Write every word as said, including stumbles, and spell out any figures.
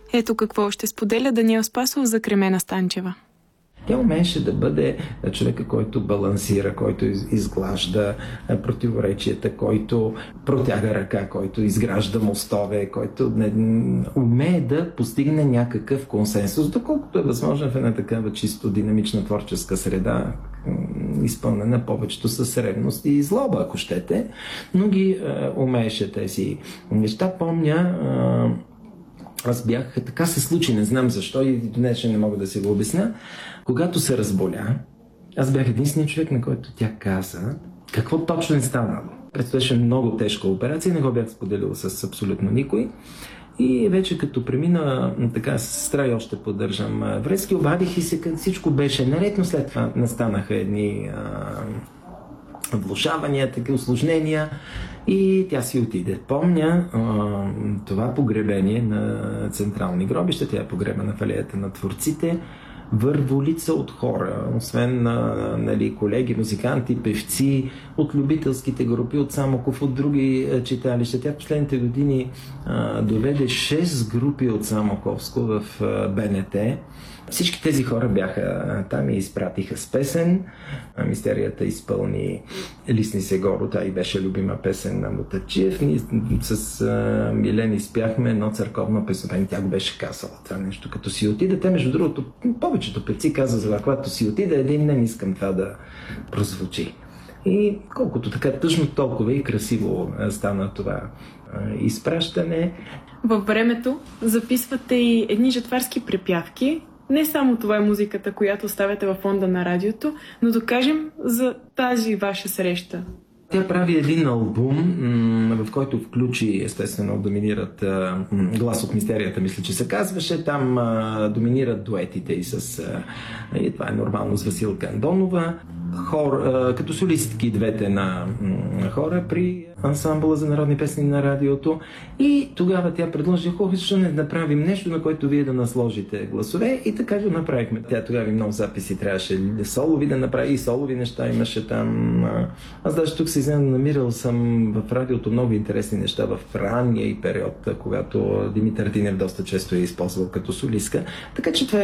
Ето какво ще споделя Даниел Спасов за Кремена Станчева. Тя умееше да бъде човека, който балансира, който изглажда противоречията, който протяга ръка, който изгражда мостове, който умее да постигне някакъв консенсус, доколкото е възможно в една такава чисто динамична творческа среда, изпълнена повечето с ревност и злоба, ако щете, но ги умееше тези неща. Помня, аз бях, така се случи, не знам защо и днес не мога да си го обясня. Когато се разболя, аз бях единственият човек, на който тя каза какво точно е станало. Предстоеше много тежка операция, не го бях споделил с абсолютно никой. И вече като премина, така с сестра и още поддържам връзки, обадих и се, всичко беше наред, но след това настанаха едни а, влошавания, такива усложнения и тя си отиде. Помня а, това погребение на централни гробища, тя е погребана в алеята на творците, върволица от хора, освен а, нали, колеги, музиканти, певци, от любителските групи, от Самоков, от други а, читалища. Тя в последните години а, доведе шест групи от Самоковско в а, БНТ. Всички тези хора бяха там и изпратиха с песен. Мистерията изпълни Лисни се горо, тя и беше любима песен на Мутаджиев. Ние с а, Милен изпяхме едно църковно песен. Тя го беше казала това нещо, като си отида. Те, между другото, повечето певци каза, за когато си отида, един ден искам това да прозвучи. И колкото така тъжно, толкова и красиво стана това а, изпращане. Във времето записвате и едни жетварски препявки. Не само това е музиката, която оставяте във фонда на радиото, но да кажем за тази ваша среща. Тя прави един албум, в който включи, естествено, доминират Глас от мистерията, мисля, че се казваше. Там доминират дуетите и с... И това е нормално с Василка Андонова. Хор, като солистки двете на хора при ансамбъла за народни песни на радиото. И тогава тя предложи, хубаво, защо не направим нещо, на което вие да насложите гласове, и така го направихме. Тя тогава и много записи трябваше солови да направи, и солови неща имаше там. Аз даже тук се изненадвам, намирал съм в радиото много интересни неща в ранния и период, когато Димитър Тинев доста често е използвал като солистка. Така че това